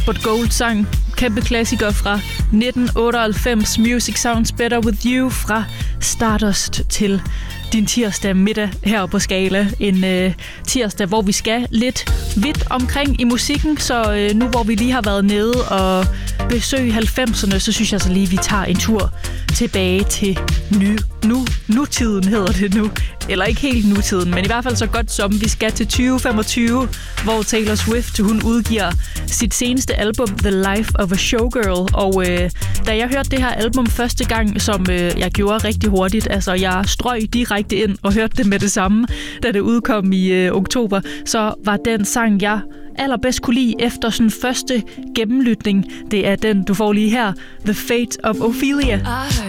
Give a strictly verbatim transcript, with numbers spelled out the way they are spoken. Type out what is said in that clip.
But Gold-sang, kæmpe klassiker fra nitten otteoghalvfems. Music Sounds Better With You fra Stardust til din tirsdag middag her på Skala. En øh, tirsdag, hvor vi skal lidt vidt omkring i musikken, så øh, nu hvor vi lige har været nede og besøge halvfemserne, så synes jeg så lige, vi tager en tur tilbage til ny, nu, nutiden hedder det nu. Eller ikke helt nutiden, men i hvert fald så godt som vi skal til tyve femogtyve, hvor Taylor Swift, hun udgiver sit seneste album, The Life of a Showgirl. Og øh, da jeg hørte det her album første gang, som øh, jeg gjorde rigtig hurtigt, altså jeg strøg direkte ind og hørte det med det samme, da det udkom i øh, oktober, så var den sang, jeg allerbedst kunne lide efter sådan første gennemlytning, det er den, du får lige her, The Fate of Ophelia. I heard